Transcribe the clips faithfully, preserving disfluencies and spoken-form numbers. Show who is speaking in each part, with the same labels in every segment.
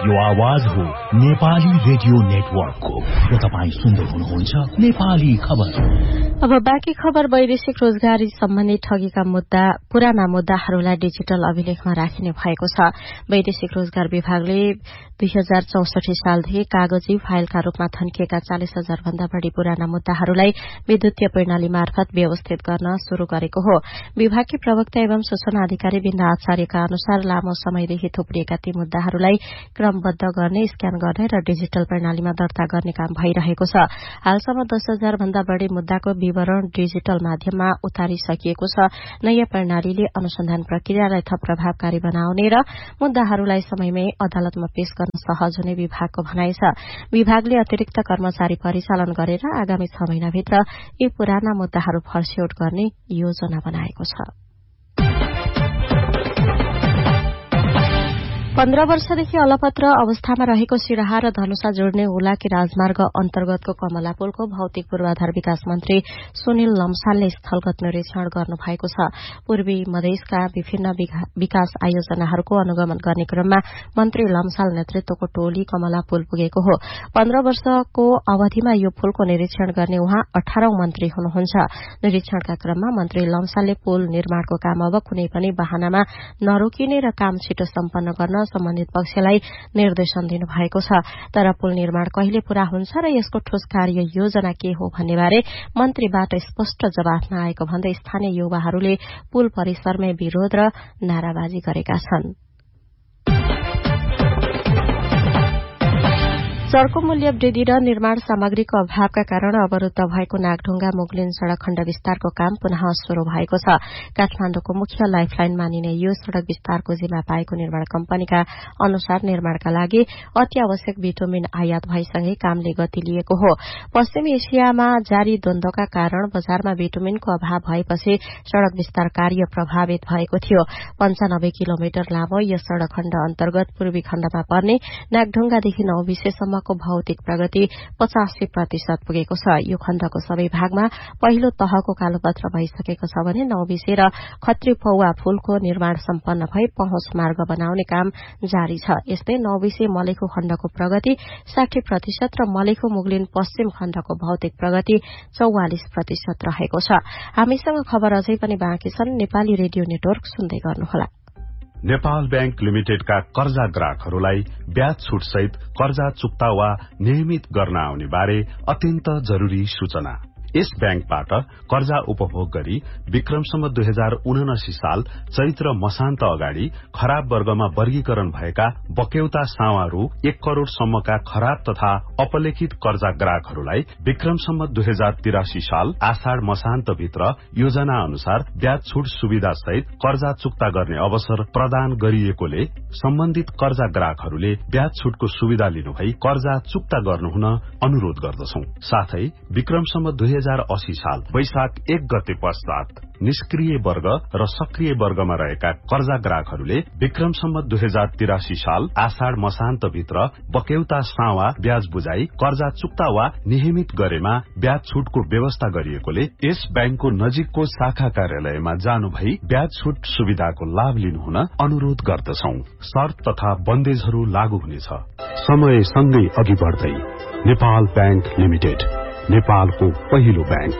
Speaker 1: यो आवाज हो नेपाली रेडियो नेटवर्कको र तपाईँ सुन्दै हुनुहुन्छ नेपाली खबर।
Speaker 2: अब बाँकी खबर। वैदेशिक रोजगारी सम्बन्धी ठगीका मुद्दा पुराना मुद्दाहरूलाई डिजिटल अभिलेखमा राखिने भएको छ। वैदेशिक रोजगार विभागले दुई हजार चौसठी सालदेखि कागजी फाइलका रूपमा थन्किएका चालिस हजार भन्दा बढ़ी पुराना मुद्दाहरूलाई विद्युतीय प्रणाली मार्फत व्यवस्थित गर्न शुरू गरेको हो। विभागकी प्रवक्ता एवं सूचना अधिकारी बिन्दा आचार्यका अनुसार लामो समयदेखि थुप्रिएका ती मुद्दाहरूलाई क्रमबद्ध गर्ने, स्क्यान गर्ने र डिजिटल प्रणालीमा दर्ता गर्ने काम भइरहेको छ। हालसम्म दस हजार भन्दा बढ़ी मुद्दाको विवरण डिजिटल माध्यममा उतारिसकिएको छ। नयाँ प्रणालीले अनुसन्धान प्रक्रियालाई थप प्रभावकारी बनाउने र मुद्दाहरूलाई समयमै अदालतमा पेश गर्न सहज हुने विभागको भनाइ छ। विभागले अतिरिक्त कर्मचारी परिचालन गरेर आगामी छ महिनाभित्र यी पुराना मुद्दाहरू फर्स्यौट गर्ने योजना बनाएको छ। पन्ध्र वर्षदेखि अलपत्र अवस्थामा रहेको सिराहा र धनुषा जोड्ने हुलाकी राजमार्ग अन्तर्गतको कमला पुलको भौतिक पूर्वाधार विकास मन्त्री सुनिल लम्सालले स्थलगत निरीक्षण गर्नुभएको छ। पूर्वी मधेसका विभिन्न विकास आयोजनाहरूको अनुगमन गर्ने क्रममा मन्त्री लम्साल नेतृत्वको टोली कमला पुल पुगेको हो। पन्ध्र वर्षको अवधिमा यो पुलको निरीक्षण गर्ने उहाँ अठारौं मन्त्री हुनुहुन्छ। निरीक्षणका क्रममा मन्त्री लम्सालले पुल निर्माणको काम अब कुनै पनि बहानामा नरोकिने र काम छिटो सम्पन्न गर्न सम्बन्धित पक्षलाई निर्देशन दिनुभएको छ। तर पुल निर्माण कहिले पूरा हुन्छ र यसको ठोस कार्य योजना के हो भन्ने बारे मन्त्रीबाट स्पष्ट जवाफ नआएको भन्दै स्थानीय युवाहरूले पुल परिसरमै विरोध र नाराबाजी गरेका छन्। सड़कको मूल्य वृद्धि र निर्माण सामग्रीको अभावका कारण अवरूद्ध भएको नागढुंगा मुगलिन सड़क खण्ड विस्तारको काम पुनः शुरू भएको छ। काठमाण्डुको मुख्य लाइफलाइन मानिने यो सड़क विस्तारको जिम्मा पाएको निर्माण कम्पनीका अनुसार निर्माणका लागि अति आवश्यक बिटुमिन आयात भएसँगै कामले गति लिएको हो। पश्चिमी एसियामा जारी द्वन्द्वका कारण बजारमा बिटुमिनको अभाव भएपछि सड़क विस्तार कार्य प्रभावित भएको थियो। पञ्चानब्बे किलोमिटर लामो यस सड़क खण्ड अन्तर्गत पूर्वी खण्डमा पर्ने नागढुंगादेखि नौबिसेसम्म को भौतिक प्रगति पचासी प्रतिशत पुगेको छ। यो खण्डको सबै भागमा पहिलो तहको कालोपत्र भइसकेको छ भने नौबिसे र खत्री पौवा पुलको निर्माण सम्पन्न भई पहुँच मार्ग बनाउने काम जारी छ। यस्तै नौबिसे मलेखु खण्डको प्रगति साठी प्रतिशत र मलेखु मुगलिन पश्चिम खण्डको भौतिक प्रगति चौवालिस प्रतिशत रहेको छ। हामीसँग खबर अझै पनि बाँकी छन्। नेपाली रेडियो नेटवर्क सुन्दै गर्नुहोला।
Speaker 3: नेपाल बैंक लिमिटेडका कर्जा ग्राहकहरूलाई ब्याज छुट सहित कर्जा चुक्ता वा नियमित गर्न आउने बारे अत्यन्त जरूरी सूचना। यस बैंकबाट कर्जा उपभोग गरी विक्रमसम्म दुई हजार उनासी साल चैत्र मसान्त अगाडि खराब वर्गमा वर्गीकरण भएका बक्यौता सावा रु एक करोड़ सम्मका खराब तथा अपलेखित कर्जा ग्राहकहरूलाई विक्रमसम्म दुई हजार तिरासी साल आषाढ़ मसान्त भित्र योजना अनुसार ब्याज छुट सुविधा सहित कर्जा चुक्ता गर्ने अवसर प्रदान गरिएकोले सम्बन्धित कर्जा ग्राहकहरूले ब्याज छुटको सुविधा लिनुभई कर्जा चुक्ता गर्नुहुन अनुरोध गर्दछौं। साथै विक्रमसम्म दुई हजार अस्सी साल वैशाख एक गते पश्चात निष्क्रिय वर्ग र सक्रिय वर्गमा रहेका कर्जा ग्राहकहरूले विक्रमसम्म दुई हजार तिरासी साल आषाढ़ मसान्त भित्र बक्यौता सावा ब्याज बुझाई कर्जा चुक्ता वा नियमित गरेमा ब्याज छुटको व्यवस्था गरिएकोले यस बैंकको नजिकको शाखा कार्यालयमा जानु भई ब्याज छुट सुविधाको लाभ लिनुहुन अनुरोध गर्दछौं। शर्त तथा बन्देजहरू लागू हुनेछ। समय सँगै अघि बढ्दै नेपाल बैंक लिमिटेड, नेपालको पहिलो बैंक।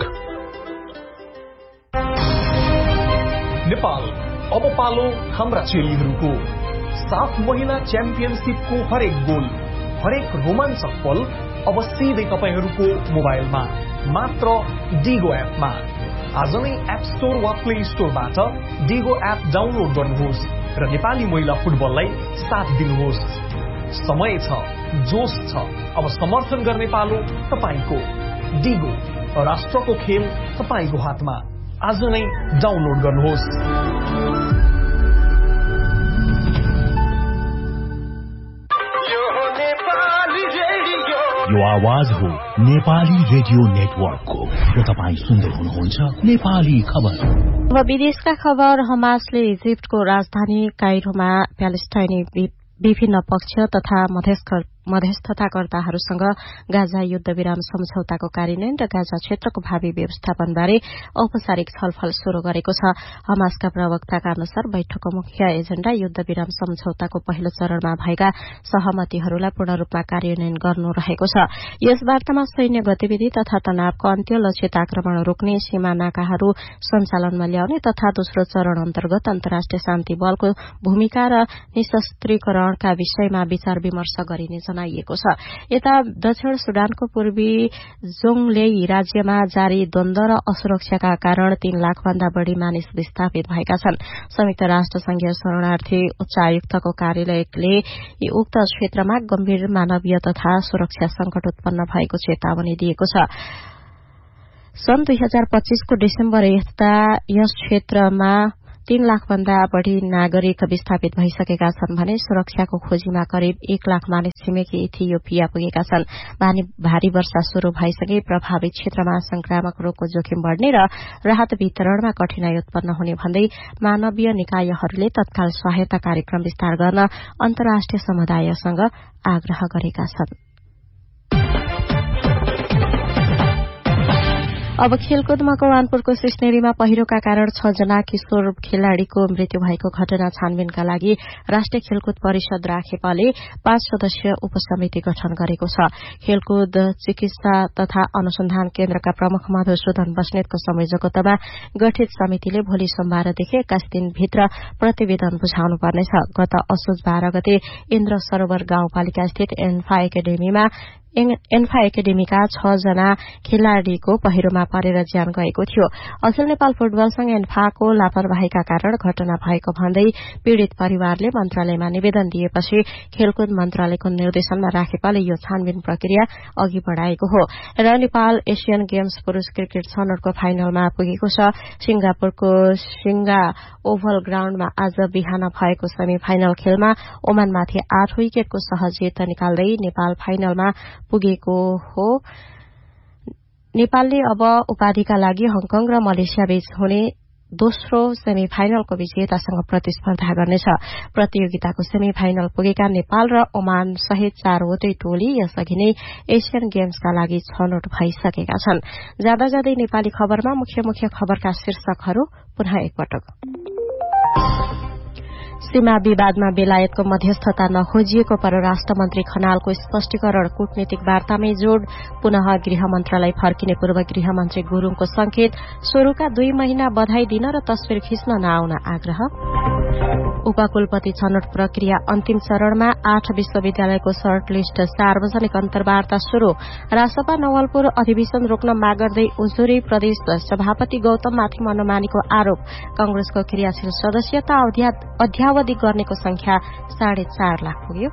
Speaker 4: नेपाल अब पालो हाम्रा चेलीहरूको। सात महिना च्याम्पियनशिपको हरेक गोल, हरेक रोमाञ्चक पल अब सिधै तपाईहरूको मोबाइलमा मात्र डिगो एपमा। आज नै एप स्टोर वा प्ले स्टोरबाट डिगो एप डाउनलोड गर्नुहोस् र नेपाली महिला फुटबललाई साथ दिनुहोस्। समय छ, जोश छ, अब समर्थन गर्ने पालो तपाईको। डिगो, राष्ट्रको खेल तपाईको हातमा। आज नै डाउनलोड गर्नुहोस्।
Speaker 1: यो आवाज हो नेपाली रेडियो नेटवर्कको र तपाईँ सुन्दै हुनुहुन्छ नेपाली खबर।
Speaker 2: अब विदेशका खबर। हमासले इजिप्टको राजधानी काइरोमा प्यालेस्टाइनी विभिन्न पक्ष तथा मध्यस्थताकर्ताहरूसँग गाजा युद्ध विराम सम्झौताको कार्यान्वयन र गाजा क्षेत्रको भावी व्यवस्थापनबारे औपचारिक छलफल शुरू गरेको छ। हमासका प्रवक्ताका अनुसार बैठकको मुख्य एजेण्डा युद्ध विराम सम्झौताको पहिलो चरणमा भएका सहमतिहरूलाई पूर्ण रूपमा कार्यान्वयन गर्नु रहेको छ। यस वार्तामा सैन्य गतिविधि तथा तनावको अन्त्य, लक्षित आक्रमण रोक्ने, सीमा नाकाहरू सञ्चालनमा ल्याउने तथा दोस्रो चरण अन्तर्गत अन्तर्राष्ट्रिय शान्ति बलको भूमिका र निशस्त्रीकरणका विषयमा विचार विमर्श गरिने जनाइएको छ। यता दक्षिण सुडानको पूर्वी जोङलेई राज्यमा जारी द्वन्द र असुरक्षाका कारण तीन लाख भन्दा बढ़ी मानिस विस्थापित भएका छन्। संयुक्त राष्ट्र संघीय शरणार्थी उच्चायुक्तको कार्यालयले उक्त क्षेत्रमा गम्भीर मानवीय तथा सुरक्षा संकट उत्पन्न भएको चेतावनी दिएको छ। सन् दुई हजार पच्चीसको डिसेम्बर यस्ता यस क्षेत्रमा तीन लाख भन्दा बढ़ी नागरिक विस्थापित भइसकेका छन् भने सुरक्षाको खोजीमा करिब एक लाख मानिस छिमेकी इथियोपिया पुगेका छन्। भारी वर्षा शुरू भएसँगै प्रभावित क्षेत्रमा संक्रामक रोगको जोखिम बढ़ने र राहत वितरणमा कठिनाई उत्पन्न हुने भन्दै मानवीय निकायहरूले तत्काल सहायता कार्यक्रम विस्तार गर्न अन्तर्राष्ट्रिय समुदायसँग आग्रह गरेका छन्। अब खेलकुद मकवानपुरको सिस्नेरीमा पहिरोका कारण छ जना किशोर खेलाड़ीको मृत्यु भएको घटना छानबिनका लागि राष्ट्रिय खेलकुद परिषद राखेपाले पाँच सदस्यीय उपसमिति गठन गरेको छ। खेलकुद चिकित्सा तथा अनुसन्धान केन्द्रका प्रमुख मधुसूदन बस्नेतको संयोजकत्वमा गठित समितिले भोलि सोमबारदेखि एक्काइस दिनभित्र प्रतिवेदन बुझाउनु पर्नेछ। गत असोज बाह्र गते इन्द्र सरोवर गाउँपालिका स्थित एन्फा एकाडेमीमा एन्फा एकाडेमीका छ जना खेलाड़ीको पहिरोमा परेर ज्यान गएको थियो। अखिल नेपाल फुटबल संघ एन्फाको लापरवाहीका कारण घटना भएको भन्दै पीड़ित परिवारले मन्त्रालयमा निवेदन दिएपछि खेलकुद मन्त्रालयको निर्देशनमा राखेपाले यो छानबिन प्रक्रिया अघि बढ़ाएको हो। र नेपाल एशियन गेम्स पुरूष क्रिकेट छनौटको फाइनलमा पुगेको छ। सिंगापुरको सिंगा ओभल ग्राउण्डमा आज बिहान भएको सेमी फाइनल खेलमा ओमानमाथि आठ विकेटको सहज जित निकाल्दै नेपाल फाइनलमा पुगेको हो। नेपालले अब उपाधिका लागि हङकङ र मलेसिया बीच हुने दोस्रो सेमी फाइनलको विजेतासँग प्रतिस्पर्धा गर्नेछ। प्रतियोगिताको सेमी फाइनल पुगेका नेपाल र ओमान सहित चारवटै टोली यसअघि नै एशियन गेम्सका लागि छनौट भइसकेका छन्। जाँदा जाँदै नेपाली खबरमा मुख्य मुख्य खबरका शीर्षकहरू पुनः एकपटक। सीमा विवादमा बेलायतको मध्यस्थता नखोजिएको परराष्ट्र मन्त्री खनालको स्पष्टीकरण, कूटनीतिक वार्तामै जोड़, पुनः गृह मन्त्रालय फर्किने पूर्व गृह मन्त्री गुरूङको संकेत, सोरुका दुई महिना बधाई दिन र तस्विर खिच्न नआउन आग्रह। उपकुलपति छनौट प्रक्रिया अन्तिम चरणमा, आठ विश्वविद्यालयको सर्ट लिस्ट सार्वजनिक अन्तर्वार्ता शुरू। रासपा नवलपुर अधिवेशन रोक्न माग गर्दै उजुरी प्रदेश सभापति गौतममाथि मनोमानीको आरोप। कांग्रेसको क्रियाशील सदस्यता अध्यावधि गर्नेको संख्या साढे चार लाख पुग्यो।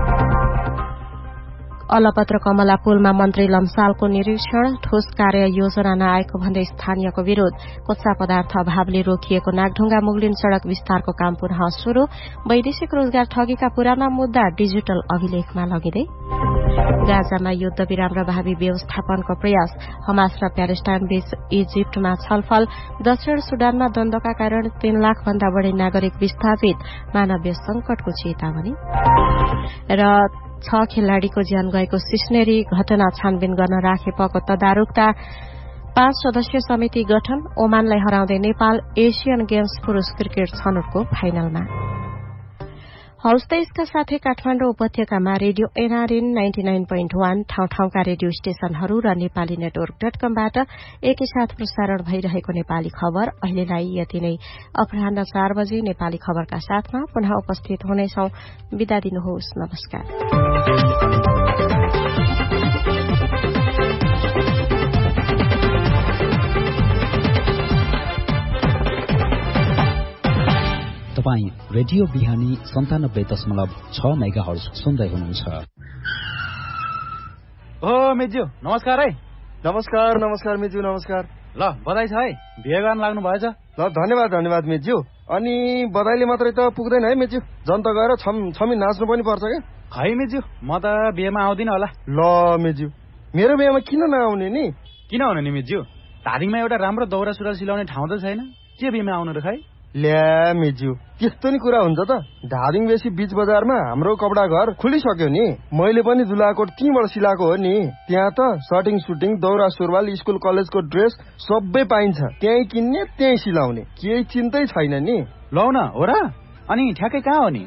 Speaker 2: अलपत्र कमला पुलमा मन्त्री लम्सालको निरीक्षण, ठोस कार्य योजना नआएको भन्दै स्थानीयको विरोध। कच्चा पदार्थ अभावले रोकिएको नागढुङ्गा मुगलिन सड़क विस्तारको काम पुनः शुरू। वैदेशिक रोजगार ठगीका पुराना मुद्दा डिजिटल अभिलेखमा लगिँदै। गाजामा युद्ध विराम र भावी व्यवस्थापनको प्रयास। हमास र प्यालेस्टाइन बीच इजिप्टमा छलफल। दक्षिण सुडानमा द्वन्द्वका कारण तीन लाख भन्दा बढ़ी नागरिक विस्थापित, मानवीय संकटको चेतावनी। र छ खेलाड़ीको ज्यान गएको सिस्नेरी घटना छानबिन गर्न राखेको तदारुकता। पाँच सदस्यीय समिति गठन। ओमानलाई हराउँदै नेपाल एशियन गेम्स पुरूष क्रिकेट छनौटको फाइनलमा। हौस् त यसका साथै काठमाडौँ उपत्यकामा radio NRN ninety nine point one ठाउँ ठाउँका रेडियो स्टेशनहरू र नेपाली नेटवर्क डट कमबाट एकैसाथ प्रसारण भइरहेको नेपाली खबर अहिलेलाई यति नै। अपराह्न चार बजे नेपाली खबरका साथमा पुनः उपस्थित हुनेछौं। बिदा दिनुहोस्। नमस्कार।
Speaker 1: तपाईँ रेडियो बिहानी सन्तानब्बे दशमलव छ मेगा हर्ज सुन्दै हुनुहुन्छ।
Speaker 5: ओ मेज्यू नमस्कार है।
Speaker 6: नमस्कार नमस्कार मेज्यू नमस्कार।
Speaker 5: ल बधाई छ है, बिहे गर्न लाग्नु भएछ।
Speaker 6: ल धन्यवाद धन्यवाद मेज्यू। अनि बधाईले मात्रै त पुग्दैन है मेज्यू, जनता गएर छम छमी नाच्नु पनि पर्छ क्या।
Speaker 5: खै मेज्यू, म त बिहेमा आउँदिन होला।
Speaker 6: ल मेज्यू, मेरो बिहेमा किन नआउने नि?
Speaker 5: किन आउने नि मेज्यू, धादिङमा एउटा राम्रो दौरा सुरुवाल सिलाउने ठाउँ त छैन, के बिहेमा आउनु र खै?
Speaker 6: ल्या मेज्यू त्यस्तो नि कुरा हुन्छ त। धादिङ बेसी बीच बजारमा हाम्रो कपडा घर खुलिसक्यो नि। मैले पनि जुलाकोट त्यहीँबाट सिलाएको हो नि। त्यहाँ त सर्टिङ सुटिङ दौरा सुरुवाल स्कुल कलेजको ड्रेस सबै पाइन्छ। त्यहीँ किन्ने त्यहीँ सिलाउने, केही चिन्तै छैन नि।
Speaker 5: लौ न हो र। अनि ठ्याक्कै कहाँ हो नि?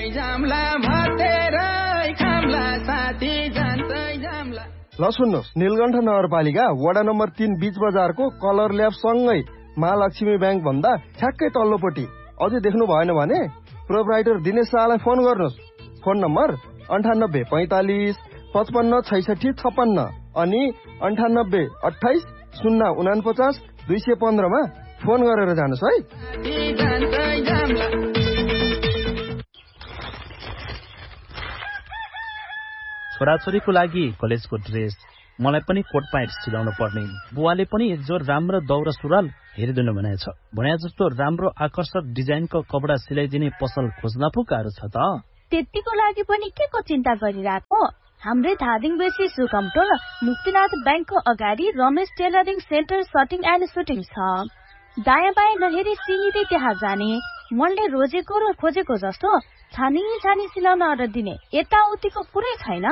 Speaker 6: ल सुन्नुहोस्, नीलकण्ठ नगरपालिका वडा नम्बर तीन बीच बजारको कलर ल्याब सँगै महालक्ष्मी ब्याङ्क भन्दा ठ्याक्कै तल्लोपट्टि। अझै देख्नु भएन भने प्रोप्राइटर दिनेश शाहलाई फोन गर्नुहोस्। फोन नम्बर अन्ठानब्बे पैँतालिस पचपन्न छैसठी छप्पन्न अनि अन्ठानब्बे अठाइस शून्य उनापचास दुई सय पन्ध्रमा फोन गरेर जानुहोस् है।
Speaker 7: छोराछोरीको लागि कलेजको ड्रेस, मलाई पनि कोट प्यान्ट सिलाउनु पर्ने। बुवाले पनि एक जोर राम्रो दौरा सुरुवाल हेरिदिनु भनेछ। भने जस्तो राम्रो आकर्षक डिजाइनको कपडा सिलाइदिने पसल खोज्न पो गाह्रो छ त।
Speaker 8: त्यतिको लागि पनि के को चिन्ता गरिरहेको? हाम्रै धादिङ बेसी सुकमटोल मुक्तिनाथ ब्याङ्कको अगाडि Ramesh tailoring centre shirting and shooting छ। दायाँ बायाँ नहेरी सिनिँदै त्यहाँ जाने, मनले रोजेको र खोजेको जस्तो छानी छानी सिलाउन अर्डर दिने, यताउतिको कुरै छैन।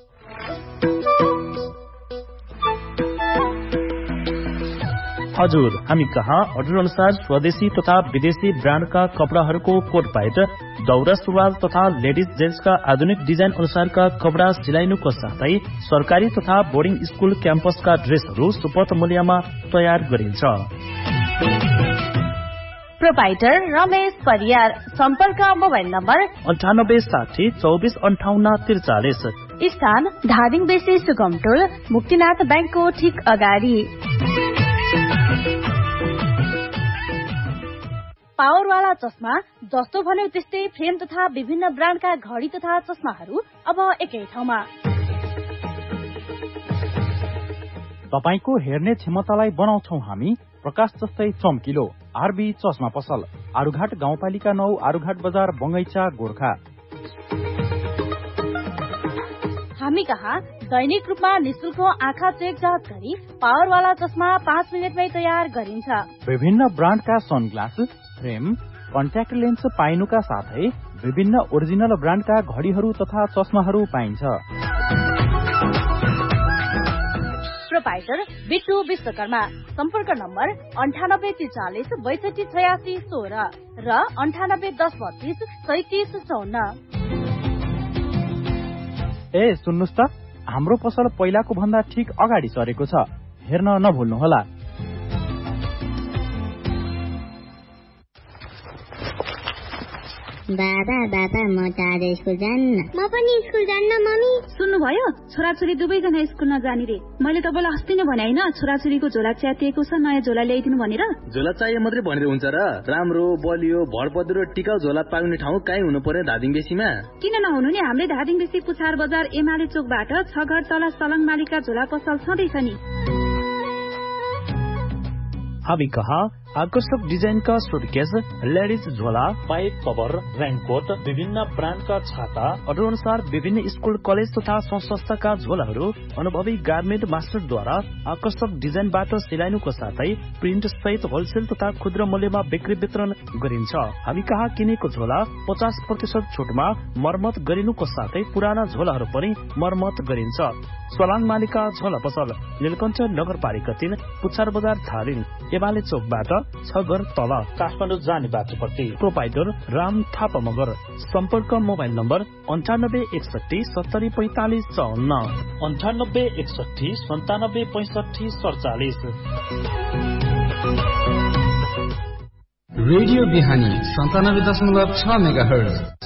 Speaker 7: हजुर, हामी कहाँ अर्डर अनुसार स्वदेशी तथा विदेशी ब्रान्डका कपडाहरूको कोट प्यान्ट, दौरा सुरुवाल तथा लेडिज जेन्ट्सका आधुनिक डिजाइन अनुसारका कपडा सिलाइनुको साथै सरकारी तथा बोर्डिङ स्कुल क्याम्पसका ड्रेसहरू सुपथ मूल्यमा तयार गरिन्छ।
Speaker 8: प्रोपाइटर रमेश परियार। सम्पर्क मोबाइल नम्बर
Speaker 7: अन्ठानब्बे साठी चौबिस अन्ठाउन्न त्रिचालिस।
Speaker 8: स्थान धादिङ बेसी सुगमटोल मुक्तिनाथ ब्याङ्कको ठिक अगाडि। पावरवाला चस्मा, जस्तो भन्यो त्यस्तै फ्रेम तथा विभिन्न ब्रान्डका घडी तथा चस्माहरू अब एकै ठाउँमा।
Speaker 5: तपाईको हेर्ने क्षमतालाई बनाउँछौ हामी प्रकाश जस्तै चम्किलो। आरबी चस्मा पसल, आरुघाट गाउँपालिका नौ, आरुघाट बजार, बङ्गैचा, गोर्खा।
Speaker 8: हामी कहाँ दैनिक रूपमा निशुल्क आँखा चेक जाँच गरी पावरवाला चस्मा पाँच मिनटमै तयार गरिन्छ।
Speaker 5: विभिन्न ब्रान्डका सनग्लास, फ्रेम, कन्ट्याक्ट लेन्स पाइनुका साथै विभिन्न ओरिजिनल ब्रान्डका घडीहरू तथा चस्माहरू पाइन्छ।
Speaker 8: प्रोपाइटर बिट्टु विश्वकर्मा। सम्पर्क नम्बर अन्ठानब्बे त्रिचालिस बैसठी छयासी सोह्र र अन्ठानब्बे दस बत्तीस सैतिस चौन्न।
Speaker 5: ए सुन्नुहोस् त, हाम्रो पसल पहिलाको भन्दा ठिक अगाडि सरेको छ, हेर्न नभुल्नुहोला।
Speaker 9: बाबा बाबा म त आज स्कुल जान्न।
Speaker 10: म पनि स्कुल जान्न मम्मी।
Speaker 11: सुन्नुभयो, छोराछोरी दुवैजना स्कुल नजाने रे। मैले तपाईँलाई अस्ति नै भने होइन, छोराछोरीको झोला च्यातिएको छ, नयाँ झोला ल्याइदिनु भनेर।
Speaker 12: झोला चाहिए मात्रै भनेर हुन्छ र? राम्रो बलियो भरपद्रो टिकाउ झोला पाउने ठाउँ कहीँ हुनु पर्यो धादिङ बेसीमा।
Speaker 11: किन नहुनु नि, हाम्रै धादिङ बेसी पुछार बजार एमाले चोकबाट छ घर तल सलङ मालिका झोला पसल छँदैछ नि।
Speaker 7: हामी कहाँ आकर्षक डिजाइनका सुटकेस, लेडिज झोला, पाइप कभर, रेनकोट, विभिन्न ब्रान्डका छाता, अर्डर अनुसार विभिन्न स्कुल कलेज तथा संस्थाका झोलाहरू अनुभवी गार्मेन्ट मास्टरद्वारा आकर्षक डिजाइनबाट सिलाइनुको साथै प्रिन्ट सहित होलसेल तथा खुद्र मूल्यमा बिक्री वितरण गरिन्छ। हामी कहाँ किनेको झोला पचास प्रतिशत छुटमा मर्मत गरिनुको साथै पुराना झोलाहरू पनि मर्मत गरिन्छ। सलाङ मालिका झोला पसल, नीलकण्ठ नगरपालिका तीन, पुछार बजार, धादिङ, एमाले चोकबाट छ घर तल, काठमाडौँ जाने बाटोपट्टि। प्रोपाइटर राम थापा मगर। सम्पर्क मोबाइल नम्बर अन्ठानब्बे एकसठी सत्तरी पैंतालिस चौन्न, अन्ठानब्बे एकसठी सन्तानब्बे पैंसठी सडचालिस।
Speaker 13: रेडियो बिहानी सन्तानब्बे दशमलव छ मेगा हर्ज।